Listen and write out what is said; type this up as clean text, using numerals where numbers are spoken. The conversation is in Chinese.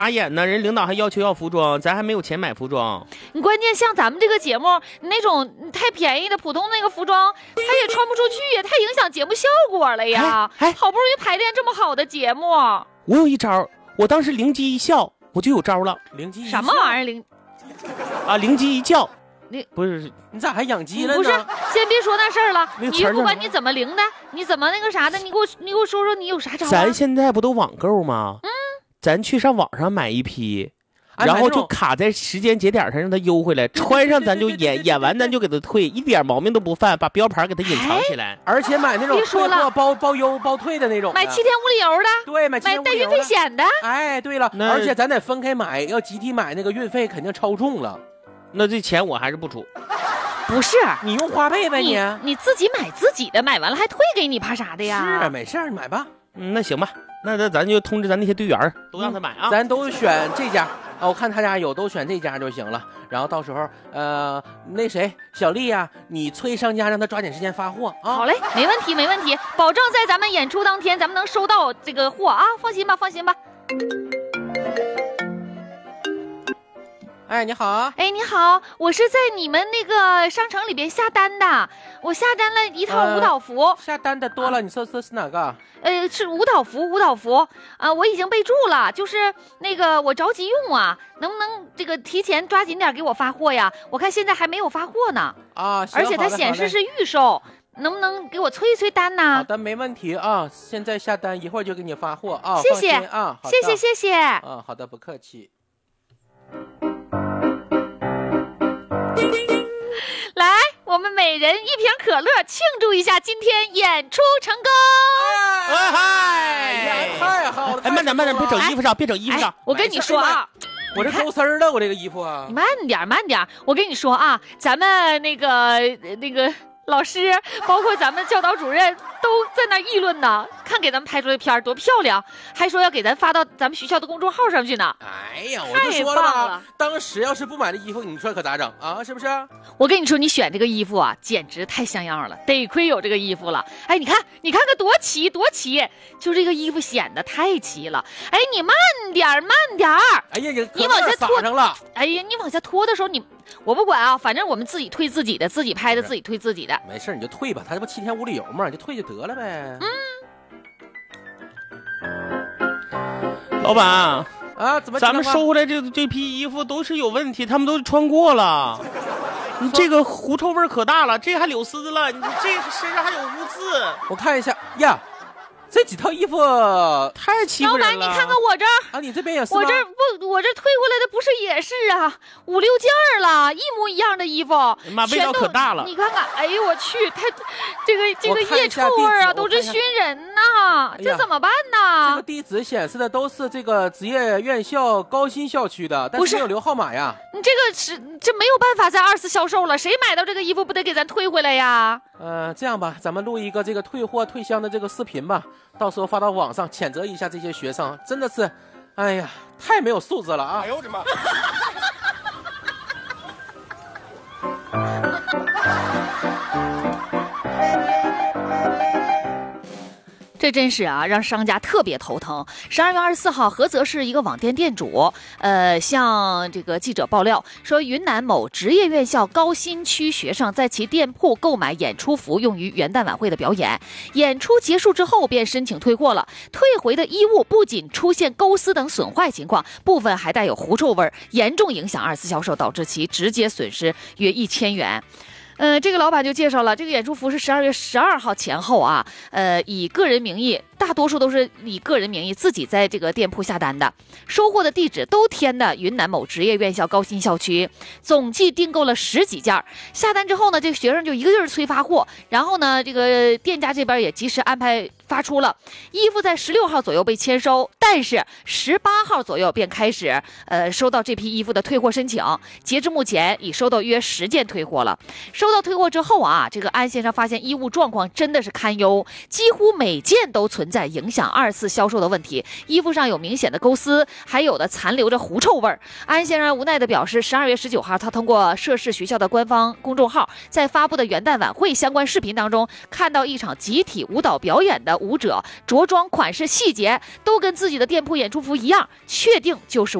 阿演呢？人领导还要求要服装，咱还没有钱买服装。 你关键像咱们这个节目那种太便宜的普通那个服装，它也穿不出去呀，太影响节目效果了呀。好不容易排练这么好的节目， 我有一招，我当时灵机一笑，我就有招了。 灵机一什么玩意儿灵机一叫。不是你咋还养鸡了呢？ 不是，先别说那事儿了。你不管你怎么灵的，你怎么那个啥的，你给我说说你有啥招啊？ 咱现在不都网购吗？咱去上网上买一批，然后就卡在时间节点上让它邮回来，穿上咱就演完咱就给它退，一点毛病都不犯，把标牌给它隐藏起来。 而且买那种退货包邮包退的那种， 买7天无理由的， 对，买带运费险的。 哎，对了，而且咱得分开买，要集体买，那个运费肯定超重了。 那这钱我还是不出。 不是你用花呗呗， 你自己买自己的，买完了还退给你，怕啥的呀？ 是没事你买吧。 那行吧，那咱就通知咱那些队员都让他买啊。 咱都选这家啊，我看他家有，都选这家就行了。然后到时候那谁小丽呀，你催商家让他抓紧时间发货啊。 好嘞，没问题，保证在咱们演出当天咱们能收到这个货啊，放心吧。 哎，你好啊！ 哎，你好，我是在你们那个商城里边下单的，我下单了一套舞蹈服。 下单的多了，你说是哪个？ 是舞蹈服啊，我已经备注了，就是那个我着急用啊，能不能这个提前抓紧点给我发货呀？我看现在还没有发货呢。 啊， 而且它显示是预售，能不能给我催一催单呢？ 好的，没问题啊，现在下单，一会儿就给你发货啊。 谢谢啊， 谢谢。 啊，好的，不客气。 来，我们每人一瓶可乐，庆祝一下今天演出成功！ 太好了！ 哎，慢点，别整衣服上，别整衣服上。 我跟你说啊， 我这勾丝儿的，我这个衣服啊。 慢点，我跟你说啊，咱们那个老师，包括咱们教导主任都在那议论呢，看给咱们拍出来片多漂亮，还说要给咱发到咱们学校的公众号上去呢。 哎呀，我就说了吧，当时要是不买这衣服，你说可咋整啊？是不是？ 我跟你说，你选这个衣服啊，简直太像样了，得亏有这个衣服了。哎，你看看多齐，就这个衣服显得太齐了。哎，你慢点。 哎呀， 你往下拖上了。 哎呀，你往下拖的时候，我不管啊，反正我们自己退自己的，自己拍的自己退自己的。 没事，你就退吧，他这不7天无理由嘛，你就退就得了呗。 老板啊，怎么咱们收回来这批衣服都是有问题，他们都穿过了。你这个狐臭味可大了，这还柳丝了，你这身上还有污渍。 我看一下呀。这几套衣服太欺负人了。 老板，你看看我这儿啊，你这边也是吗？ 我这退回来的不是也是啊，5、6件了，一模一样的衣服， 妈，味道可大了。 你看看，哎呦我去，它这个腋臭味啊，都是熏人呐，这怎么办呢？ 这个地址显示的都是这个职业院校高新校区的，但是没有留号码呀。 你这没有办法再2次销售了，谁买到这个衣服不得给咱退回来呀？ 这样吧，咱们录一个这个退货退箱的这个视频吧，到时候发到网上谴责一下这些学生，真的是，哎呀，太没有素质了啊！哎呦我的妈！ 这真是啊，让商家特别头疼。12月24号，菏泽市一个网店店主，向这个记者爆料说，云南某职业院校高新区学生在其店铺购买演出服，用于元旦晚会的表演。演出结束之后，便申请退货了。退回的衣物不仅出现钩丝等损坏情况，部分还带有狐臭味，严重影响2次销售，导致其直接损失约1000元。这个老板就介绍了，这个演出服是12月12号前后啊，以个人名义，大多数都是以个人名义自己在这个店铺下单的，收货的地址都填的云南某职业院校高新校区，总计订购了10几件。下单之后呢，这个学生就一个劲儿催发货，然后呢，这个店家这边也及时安排发出了衣服，在16号左右被签收，但是18号左右便开始收到这批衣服的退货申请，截至目前已收到约10件退货了。收到退货之后啊，这个安先生发现衣物状况真的是堪忧，几乎每件都存在影响2次销售的问题，衣服上有明显的勾丝，还有的残留着狐臭味儿。安先生无奈地表示，12月19号，他通过涉事学校的官方公众号在发布的元旦晚会相关视频当中，看到一场集体舞蹈表演的舞者着装款式细节都跟自己的店铺演出服一样，确定就是